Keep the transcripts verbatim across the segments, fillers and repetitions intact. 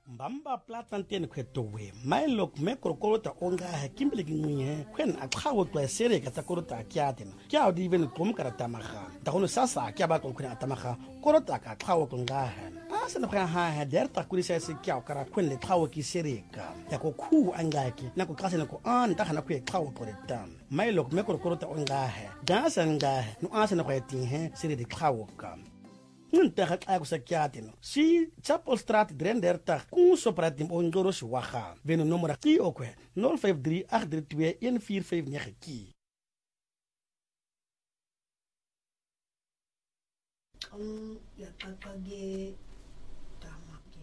Mbamba platantene kwetowe mailok mekorokota onga hakimbele kinye kwen akhawo twa sere kata korota kyaten kya odi ven kom karata maga tagono sasa kya ba kon kwen atamaga korota ka khawo konga asa na ha ha der ta kulisa se kya kara kwen le khawo ki sere ka ya ko khu angaki na ko kase na ko an ta hana kwe khawo poretan mailok mekorokota onga ha dasa nga no asa na kweti he sere de khawo ka Nunta ako sa kiatin. Si Chapel Straat drieëndertig kung sopratim onjoro si waga. Veno nummer ki okwe nul vyf drie agt drie twee een vier vyf negen ki. Um ya kakage tamake.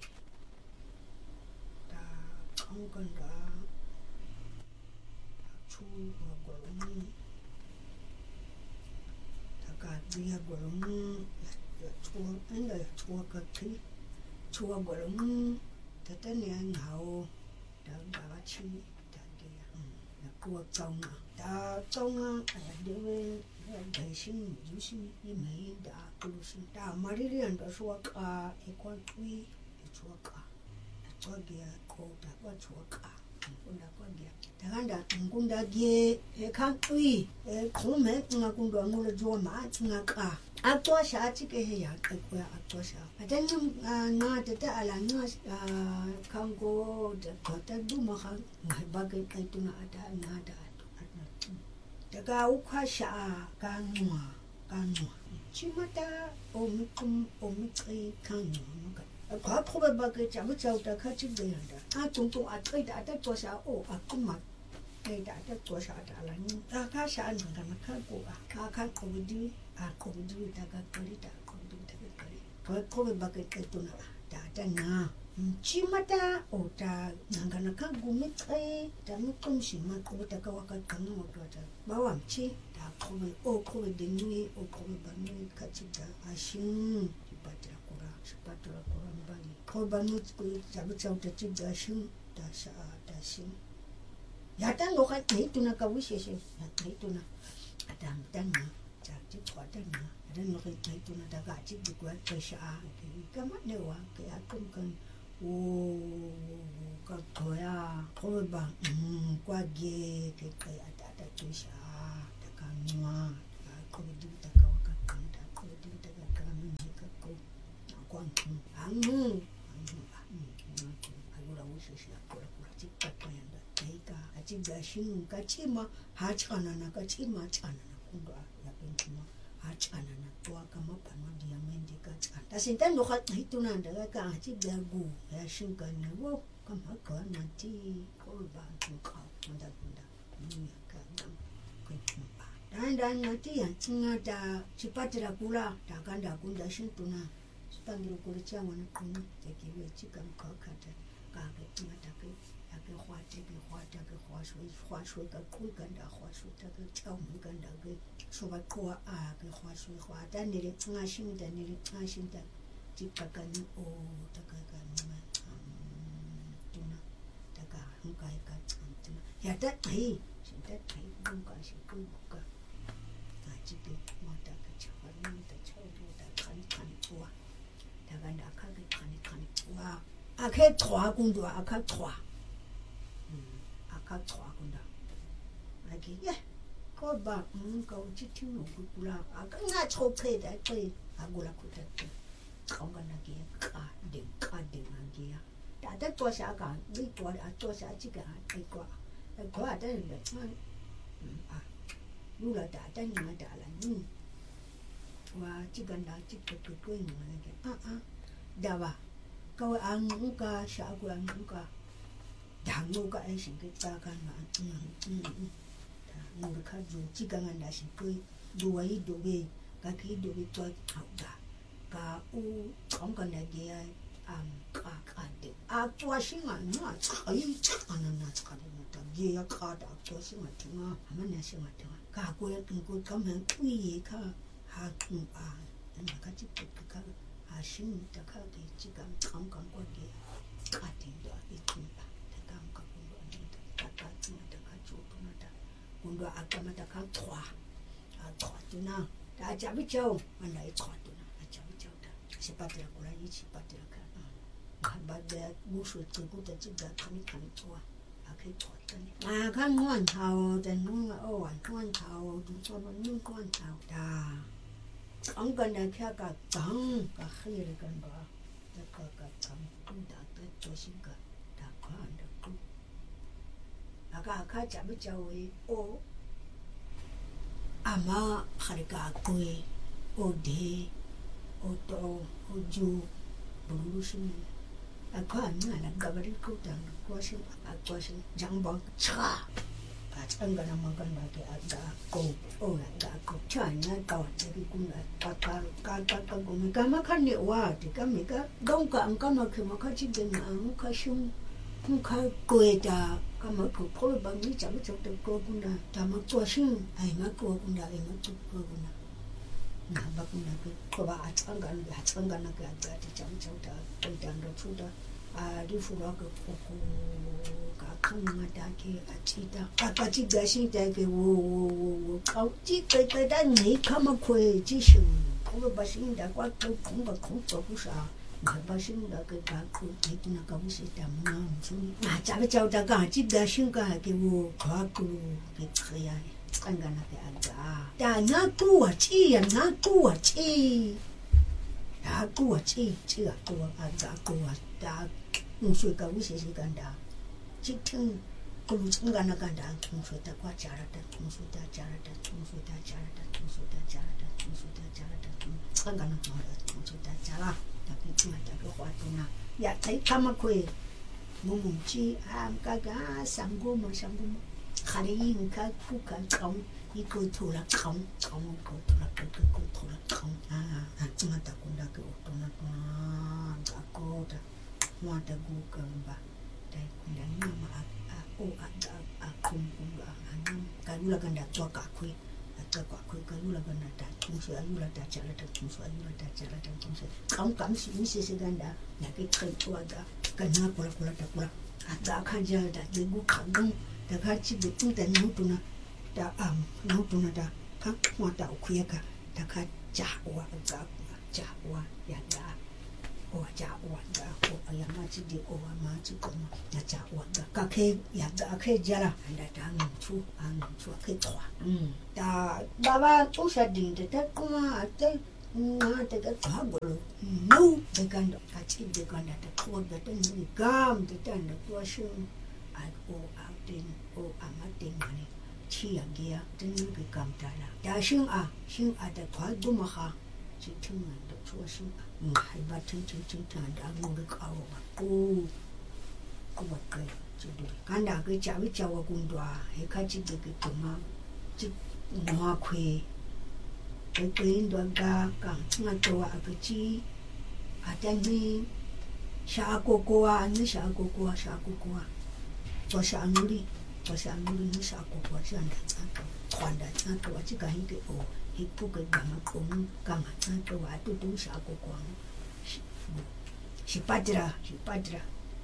Ta kangkanga chu golong. Ta ka dia golong. Chua anh là chua cái thứ chua gọi là thật ra này anh hậu đã đã chi đã kia là cua trồng đã trồng à để để sinh giữ sinh như mấy đã cua sinh đã mà đi liền đã chua cả cái con tui chua cả chua kia cô đã qua chua cả con đã qua kia đã ăn đã con đã kia cái con tui cái không mấy người con đã ngồi chua mà người cả Aktua sha chike he ya akwa aktua sha. Atenu na tete ala na kango de kota du ma khan bagai kai tuna ada na da atu. Daga ukwa sha kanwa kanwa. Chimata omikum omikri kanwa. Kwa probe bagai jamu chau da ka chi de yanda. A tung tung a kai da da tua sha o akuma. Kai da da tua sha da la ni. Da ka sha ni ga na ka ko ka ka ko di a kobidu daga kali da kobidu daga kali ko ko be bagai kai tuna da da na chimata o ta nangana ka gumi kai da mu kum shi ma ko ta ka waka kan mo to ta ba wam chi da ko be o ko be de ni o ko be ba ni ka chi da ashin ki patra kura shi patra kura ba ni ko ba nu ko ja bu chau ta chi da shin da sha da shin ya ta lo ka ni tuna ka wi she she ya kai tuna adam dan na chỉ thoát ra nữa, nên nó cái cái tụi nó đã gạt chiếc được quên cái sao cái cái mắt này quá cái áo cũng cần ô cái thôi à thôi bằng qua ghê cái cái đã đã cái sao đã cái ngoa không được đã có cái cái đã không được đã cái cái mình chỉ cái cô nó quan trọng ăn mù ăn mù ăn mù anh cũng đâu có sự sự cô là cô là chỉ cái cái đó cái cái chỉ là xin cái chỉ mà hai chăn là cái chỉ mà chăn là cũng đó Kuma achana na toa kama panwa diamende ka chana tasinta no khat nai tuna ndaga ka chi bergu ya shinka ne wo kama ka na ti ko ba tu ka nda nda ni ka dam ko ba dan dan na ti ya chinga da chipatira kula da kanda kunda shin tuna spangiro kule changwa na kunu te ki we chika ka ka ta ka ka tuna ta ke ya ke khwa te ke khwa ta ke khwa shwe khwa shwe ka ku ka da khwa shwe ta ke chau mu ka da ke so ba ko a ke khwa shwe khwa da ne le tsinga shin da ne le tsinga shin da ti ka ka ni o ta ka ka ni ma tuna ta ka hu ka ka tuna ya ta ai shin ta ai bu ka shi ku ka ka chi ke ma ta ka cha ba ni ta cha ru da kan kan tua da ga da ka ke kan kan tua a ke trois kun do a ka trois a ka trois kun da a ke ye ko ba mm ko chi ti no ku kula a ka nga cho ke da ke a gula ku ta ko ga na ke ka de ka de na ke ya da da to sha ka ni to a to sha chi ka ai ko ko a da le a lu la da da ni ma da la ni wa chi ga da chi ko ko ko ni ma ke a a da ba kau ang muka sha aku ang muka dah muka ai sing ke ta kan ma ngur kha ju chi ka ngan da sing ke du ai do be ka ki do be to thau da ka u khong kan da ge ai am ka ka de a chwa sing a na chai cha na na cha de na da ge ya ka da chwa sing a tu ma ma na sing a tu ka ko ya ko kam han ku ye ka ha tu a na ka chi ke ka a shin ta ka ke chi kam kam kam ko ge ka ti da i tu ba ta kam ka ko do ni ta ka ti na ta ka chu tu na ta kun do a ka ma ta ka trois a trois tu na ta ja bi chou ma nai trois tu na a ja bi chou ta se pa tra ko la ni chi pa tra ka ba de bu shu zu gu de ji da kan kan zuwa a kai to dan a kan wan tao da nu o wan wan tao du so ba nu wan tao da ang kan da kya ka tang ka khir kan ba da ka ka tang ku da da to shin ka da ka da ku aga ka ja bi ja we o ama khari ka ku o de o to o ju bulu shin a ka na la ga ba ri ku da ko shin a ko shin jang ba cha a chang ga na ma kan ba ke a da ko o la da ko cha nya ka wa de ku na ka ka ka ka ka ko mi ka ma kan ni wa de ka mi ka dong ka ang ka ma ke ma ka chi de na ang ka shung mu ka ko da ka ma ko ko ba mi cha ma cha de ko ku na ta ma cho shin ai ma ko ku na ai ma chu ko ku na na ba ku na ko ba a chang ga na chang ga na ka da de cha ma cha da ko da ndo chu da a di fu ba ko ko ka kan ma da ke a chi da ka ka chi ga shi da ke wo wo wo wo ka chi ka ka da ni ka ma ko ji shi ko ba shi da kwa ko ko ba ko to ku sha ka ba shi da ka ka ko ni na ka bu shi da ma chu na cha ba cha da ka chi ga shi ka ke wo ka ko ke ka ya kan ga na ke a da da na ku wa chi ya na ku wa chi da ku wa chi chi a ku a da ku wa da mu shi ka bu shi shi kan da chi tin ku lu chang ga na kan da mu shi da kwa cha ra da mu shi da cha ra da mu shi da cha ra da mu shi da cha ra da mu shi da cha ra da chang ga na ma da mu shi da cha ra da ke chi ma da ke hwa tu na ya tai ka ma ku mu mu chi am ka ga sang go ma sang go ma kha le yin ka ku ka chong i ko tu la chong chong ko tu la ko ko tu la chong a a chi ma da ku da ke o tu na da ko da ma da gu ka ba dai ku da ni ma a a o a da a kum kum ga a nam ka lu la kan da chwa ka khu a da ka khu ka lu la kan da da tum su a lu la da cha la da tum su a lu la da cha la da tum su kam kam si ni se se gan da ya ke kai tu a da ka na ko la ko la da ko a da ka ja da de gu ka gu da ka chi de tu da nu tu na da am nu tu na da ka ma da ku ya ka da ka ja wa da ja wa ya da o ja wa da o ya ma chi de o ma chi ko ma ya ja wa da ka ke ya da ke ja la da da nu chu a nu chu ke twa mm da ba ba tu sha din de da ko ma de na de ga twa go no de kan da ka chi de kan da ko da de ni gam de da da ko shu a o a din o a ma din ni chi ya ge ya de ni ge gam da la da shin a shin a da kwa du ma ha chi chung na da chu shin hai ba chung chung chung ta da mo ge ka o ba ko ko ba ke chi du kan da ge cha wi cha wa kun dwa he ka chi de ge to ma chi no khwe ke ke ndo ga ka nga to wa ke chi a da ni sha ko ko a ni sha ko ko sha ko ko to sha nu ri to sha nu ri ni sha ko ko sha da ta ka kwan da ta ka wa chi ka hi ke o hi pu ke ga ma ko ka ma ta ka wa tu tu sha ko ko shi padra shi padra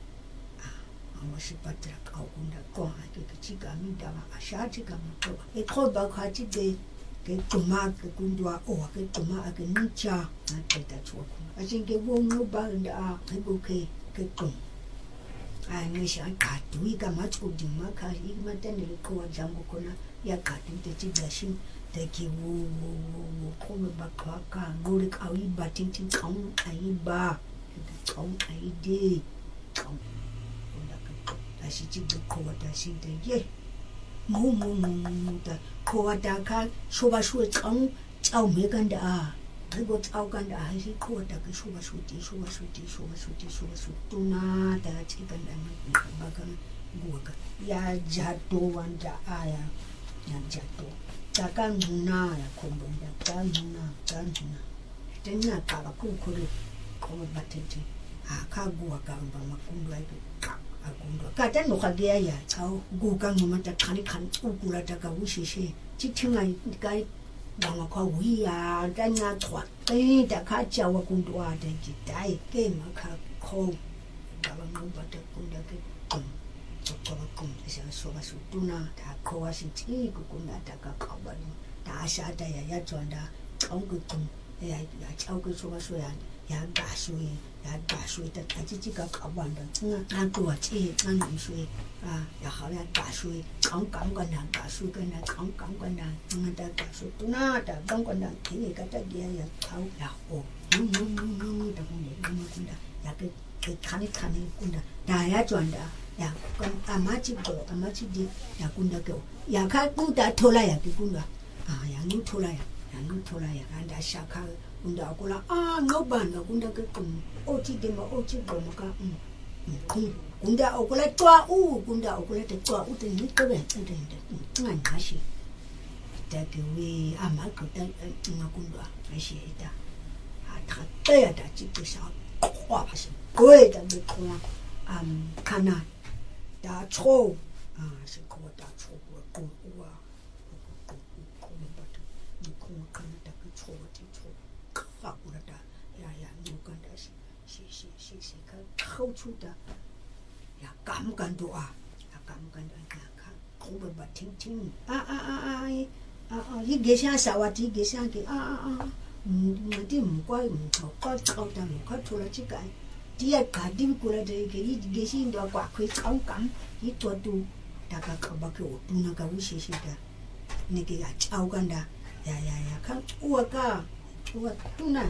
a wa shi padra ka o kun da ko ha ke chi ka mi da ma a sha chi ka ma ko e ko ba ka chi de ke tuma ke kun dwa o ke tuma ke ni cha na ke da chu ko a jin ke wo no ba da ke bu ke ke kun a ni sha ka tu i ka ma chu di ma ka i ma ta ni ko wa jang ko na ya ka ti te chi da shin te ki wo wo wo ko me ba ka ka go le ka i ba tin tin chong ai ba chong ai de chong da ka da shi chi de ko wa da shi de ye mo mo mo mo da ko wa da ka sho ba shu chong chao me kan da ai go chao kan da ai shi ko da ka sho ba shu ti sho ba shu ti sho ba shu ti sho ba shu tu na da chi kan da ba ka go ka ya ja to wan ja aya ya ja to ta kan na ya ko bo da kan na kan na te na ka ba ku ku ko ba te te a ka go ka ba ma ku ndo ai ka a ku ndo ka ta no ka ge ya chao go ka no ma ta khani khan ku ku la ta ka wu shi shi chi thing ai ka ba ma ko wi ya ta na thwa te ta ka cha wa ku ndo a te ji dai ke ma ka ko ba ba no ba ta ku da ke ko ba ku sa so ba su tu na ta ko wa shi ti ku ku na ta ka ka ba ta sha ta ya ya chon da ong ku ku ya ya chao ku so ba so ya ya ga shui ya ga shui da ta ji ji ga ka ban da na na duwa ci na nan shui啊ya好ya ga shui chang gang ga na ga shui ga na chang gang ga na na da ga shui tu na da gang ga na ki ni ga ta ge ya thau ya o nu nu nu nu da kun de nu kun da ya ke ke khani khani kun da da ya chwan da ya kan ama chi go ama chi di ya kun da ke ya ka kun da thola ya ki kun da ah ya nu thola ya ya nu thola ya anda sha ka kun da ko la ah no ban da kun da ke kun o chi de ma o chi go ma ka um kun kun da o ko la twa u kun da o ko la te twa u te ni ke be te te te ngan ha shi da ke we ama ko da nga kun da ha shi da a ta te ya da chi ke sha kwa pa shi ko da be ko um kana da cho à sẽ có đã cho của cô qua cô cô mình bắt được cô cần đã cái cho thì cho khác của đã ya ya nhiều cần đã sẽ sẽ sẽ sẽ sẽ cái khâu chú đã ya cảm cần đồ à ya cảm cần đã ya khác không bị bắt thinh thinh à à à à à à cái cái sao sao à cái cái sao cái à à à mà đi một quay một chỗ có chỗ đã một cái chỗ là chỉ cái đi à cả đi của là cái cái cái gì đó quả khơi cháu cắm cái chỗ tu đã cả các bác cái tu nó cái gì gì đó này cái cháu cái đó ya ya ya khác ua cả ua tu nè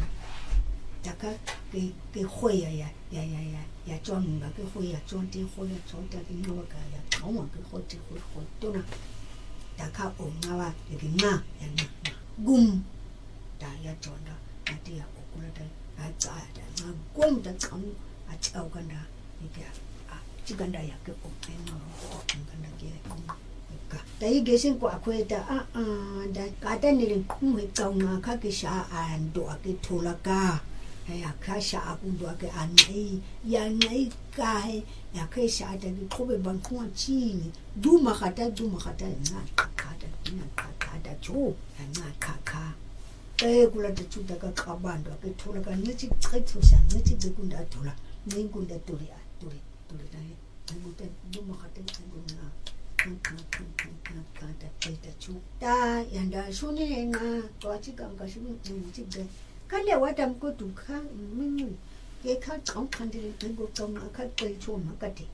đã cả cái cái khơi ya ya ya ya ya ya cho mình cái khơi ya cho đi khơi ya cho đi cái nó cái ya cháu mà cái khơi cái khơi khơi tu nè đã cả ôm nhau à cái nga ya nga gum đã ya cho đó đã đi à ôm cái đó à cha đã nga gum đã cháu à cháu cái đó cái chỉ cần đại cái ổn định nó không cần đại cái không cả tại cái sinh quả quê ta à à đại cả tên này cũng phải trồng mà các cái xã an đua cái thua là cả hay là các xã cũng đua cái an này ya này cái ya cái xã đại cái không phải bằng không chi du mà cả ta du mà cả ta ngã cả ta ngã cả cả ta chú ngã cả cả cái cũng là chú ta cái cả ban đua cái thua là cái nhất chỉ cái thua sản nhất chỉ cái cũng đã thua là nên cũng đã thua là thua thua đấy một tên đúng mà cái tên cũng là không không không không không cái đặt cái đặt chú ta hiện tại số này là có chỉ cần cái số mình chỉ để cái này ở trong cái tủ khác mình cái khác không cần thì cái bộ trong nó khác cái chỗ mà cái gì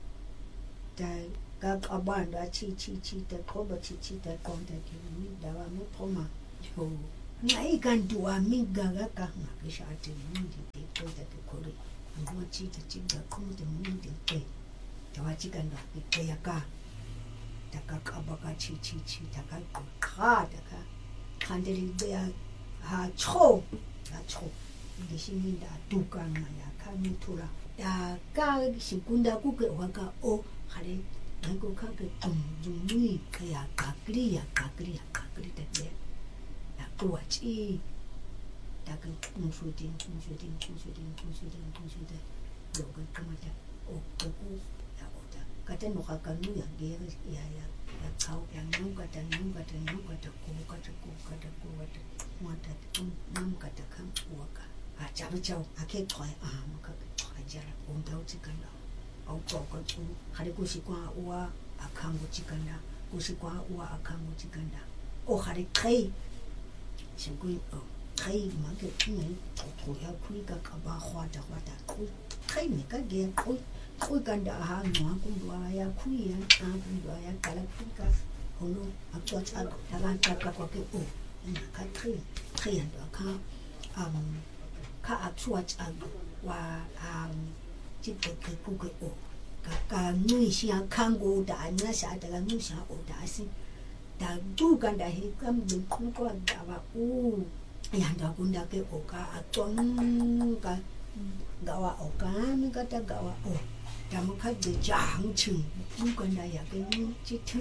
tại các các bạn đã chi chi chi tại có bao chi chi tại con tại cái mình đã vào một phong mà rồi ngay cái đùa mình gà gà cả mà cái sao thì mình thì cái cái cái khối mình chi thì chỉ là không thì mình thì cái Tawa chicken da ke ya ka ta ka ka ba ka chi chi chi ta ka ka ta ka khandeli de ya ha cho ha cho ni shi min da du ka ma ya ka mi thula da ka shi kun da ku ke wa ka o khare dan ko ka ke tum jum ni ka ya ka kri ya ka kri ya ka kri ta de ya ko wa chi ta ka kun shu tin kun shu tin kun shu tin kun shu tin kun shu tin yo ka ka ma ta o ko ku cái tên một cái cần nuôiอย่างเดียวอย่าอย่าอย่าเขาอย่างนู้นก็จะนู้นก็จะนู้นก็จะกูก็จะกูก็จะกูก็จะมัวแต่ต้องน้ำก็จะข้ามหัวกันอาจจะไปเจ้าอาแค่ถอยอ่ามันก็ถอยจะละผมเท่าที่กันเราเอาจอกก็ชูหาได้กูสิกว่าอัวอาคังกูจิกันละกูสิกว่าอัวอาคังกูจิกันละโอ้หาได้ใครฉันกูเออใครมันก็ที่ไหนถูกแล้วคุยกับกับว่าขวาจากว่าแต่คุยใครไม่ก็เกี่ยคุยคุยกันเดี๋ยวหาหนูคุณดูอะไรคุยอ่ะอ่าคุณดูอะไรกันแล้วคุยกันคนนู้นอักษรชัดทางการจัดกับque o na ka tri tri ando ka um ka actual chan wa um chi ke ke ku ke o ka ka nui sia khang go da na sa da ga nui sa o da si da du kan da he kam du ku ko da wa u ya da kun da ke o ka atong ka ga wa o ka mi ka ta ga wa o da mo ka de jang chung du kan da ya ke ni chi thu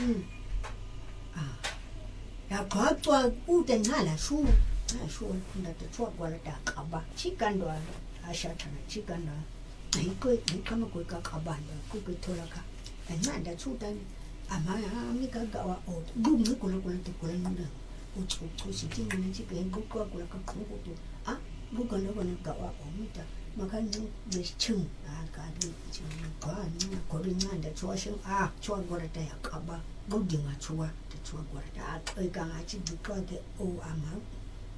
à đã có cho u tên hai là su hai su là từ cho qua là đã cả ba chỉ cần đó à sao thằng chỉ cần đó mấy cái mấy cái mà cái cả cả bạn đó cái cái thôi là cả anh mà đã su tên à mà mấy cái gạo à ồ đúng mấy cái là cái là cái là nó ồ chú chú chỉ tin mình chỉ cái bút qua cái là cái không có được à bút cái nó cái là gạo à ồ mấy ta mà cái nó để chừng à cái đi chừng có anh mà có đi ngang đã cho xem à cho qua là đại cả ba bút dừng à chua chua qua đã ơi càng ai chỉ biết coi cái ô à mà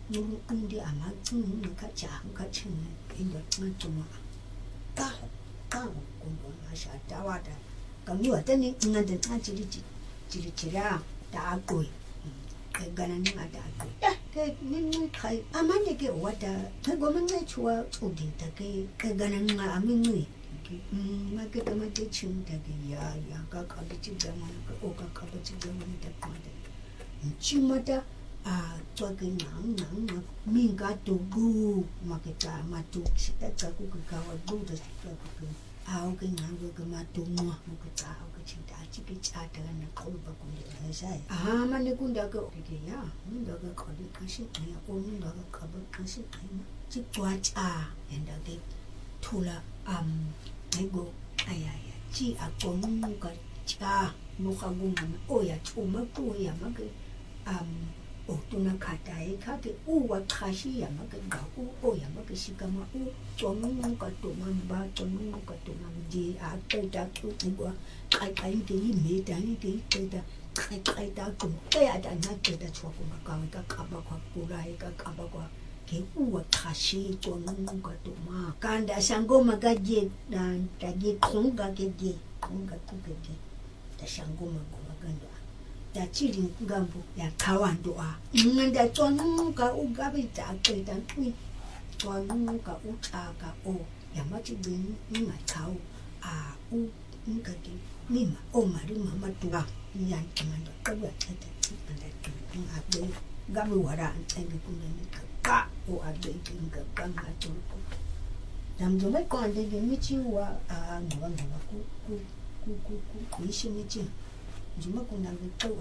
nuru undi ama tsunga ka chang ka ching inda tsuma ka ka kumbo na sha tawada kamyo tani nganda tachiri chiri chira da agoi gana ni ada agoi ke min kai amande ke wata ta gomen ne chua udin ta ke gana ni amin ni ma ke ta ma te chim ta ke ya ya ka ka chi jama ka o ka ka chi jama ni ta ma de chi ma ta a to ke nang nang min ga to gu ma ke ta ma tu chi ta ka ku ka wa gu ta ta ku ao cái ngàn người cái mà tụi mua một cái tao cái chuyện đã chỉ cái cha trở nên khổ bạc cũng được hay sao à mà nếu cũng đã cái cái gì á mình đã cái khó đi cái gì này ôm mình đã cái khó bạc cái gì này mà chỉ qua cha hiện đã cái thu là am cái go ai ai chỉ à con cái cha mua cái gum mà ôi à chua mà tôi à mà cái am ô tôi nó khát đấy khát cái u và khát gì à mà cái gạo u ôi à mà cái gì cái mà u cho nó cái tụi mình ba cho nó cái tụi mình gì à cái đó tụi mình qua cái cái cái gì mấy cái cái cái đó cái cái đó cũng cái à đó nó cái đó cho cũng cái cái cái bao quát củ lại cái cái bao quát cái u và khát gì cho nó cái tụi mình cái đó sang go mà cái gì là cái gì không cái cái gì không cái cái cái gì đó sang go mà go cái đó ta chỉ riêng gambo ya kawan doa nganda chonu ka ugabe ta ke ta kui chonu ka ucha ka o ya ma chi bin ni ma chao a u nga ki ni ma o ma ri ma ma tu ga yan ta ma do ka wa ta ta ti ma da tu a be gabe wa ra an ta ku ni ka ka o a be ki nga ka ma tu ko dam jo mai ko ande ge mi chi wa a no wa no ku ku ku ku ku ni shi mi chi Juma kuna vitoa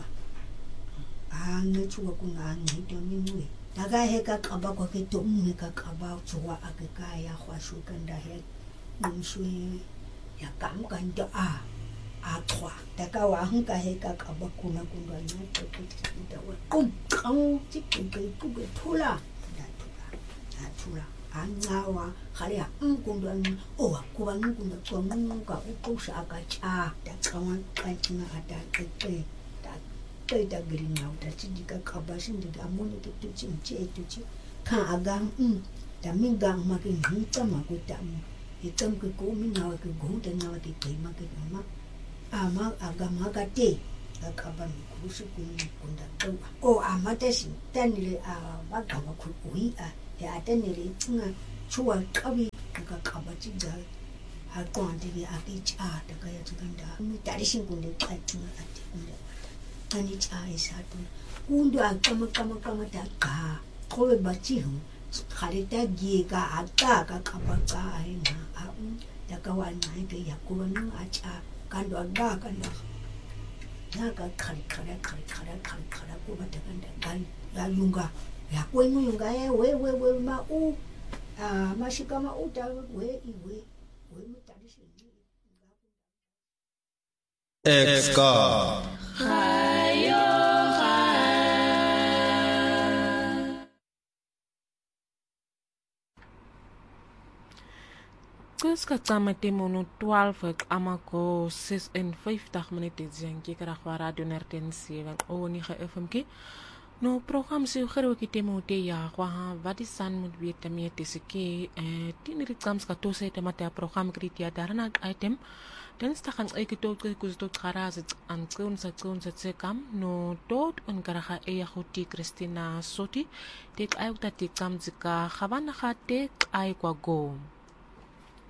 ah ne chua kuna ni to mi mwe daga he ka kaba kwa ke to mwe ka kaba chua akeka ya khwa shu kanda he mshwe ya kam kan do a a khwa daga wa hung ka he ka kaba kuna kuna ni to ke da wa kum kang chi ke ke ku ke thula da thula da thula angawa khale um kundwa o wa ku ba ngunda kwa nga u ku sha ka cha da kawa ka tuna ada ke ke da ke da green out da chi ka ka ba shin da amoni ke tu chi chi tu chi ka aga um da min ga ma ke hin ta ma ku ta mu e tam ke ko min na ke go da na ke ke ma ke ma ama aga ma ka te ka ka ba mi ku shi ku ni ku da to o ama te shin tan ni a ba ga ma ku ui a ya atene le tsinga chuwa kabi ka kaba tsinga ha kwande bi aki cha ta ka ya tsanda mi tari shin kunde ka tsinga ati kunde tani cha isa tu kundu akama kama kama ta ka kowe bachi hu khare ta gi ka ata ka kaba ka ai na a ta ka wa na ke ya ku nu a cha kan do ga ka na na ka khare khare khare khare khare khare ku ba ta kan da kan ya yunga ya kwe yunga e we we we ma u ah mashika ma uta we i we we mu tari shi Exka Hayo Kus ka tsama timono twaalf ek amako ses en vyftig minute zenki kara kwa radio nertensi o ni ga F M ki no program se gero ki temote ya kwa wat is san moet weet daarmee te seke eh tien exams ka to se te mate program kritia darna item dan sta kan ek tot kus tot garas aan kun sa kun sa se kam no tot un karaha e ya hoti Christina Soti tek ay ta te kam zika khabana khate ay kwa go